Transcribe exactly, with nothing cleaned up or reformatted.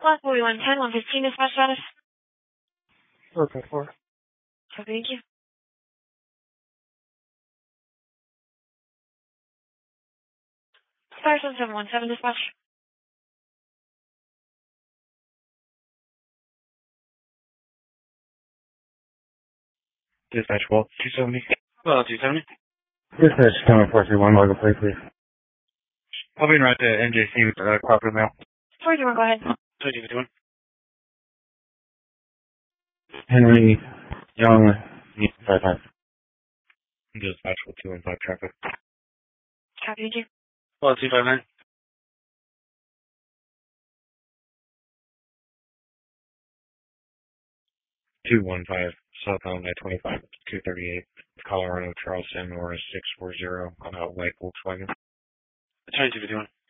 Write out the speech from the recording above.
Block forty-one ten, one fifteen, dispatch status. Okay, four. Okay, thank you. Fire seven seven one seven, dispatch. Dispatch Wall two seventy. Well, two seventy. Dispatch Tower four three one, log a plate, please. I'll be in right to N J C with uh, Crawford Mail. four two one, go ahead. twenty-two fifty-one. Henry Young, five five. Dispatch with two one five traffic. Copy, thank you. Well, two five nine. two one five, southbound I twenty-five, two thirty-eight, Colorado, Charleston, or six four zero on a white Volkswagen. twenty-two fifty-one.